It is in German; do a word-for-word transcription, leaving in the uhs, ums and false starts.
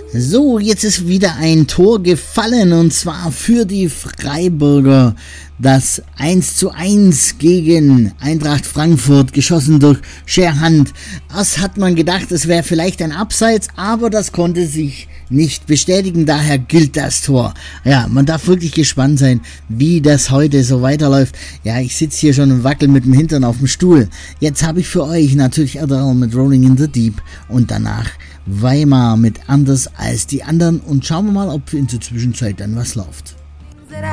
So, jetzt ist wieder ein Tor gefallen und zwar für die Freiburger. Das eins zu eins gegen Eintracht Frankfurt, geschossen durch Scherhand. Das hat man gedacht, es wäre vielleicht ein Abseits, aber das konnte sich nicht bestätigen, daher gilt das Tor. Ja, man darf wirklich gespannt sein, wie das heute so weiterläuft. Ja, ich sitze hier schon und wackel mit dem Hintern auf dem Stuhl. Jetzt habe ich für euch natürlich Adele mit Rolling in the Deep und danach Weimar mit Anders als die anderen und schauen wir mal, ob in der Zwischenzeit dann was läuft.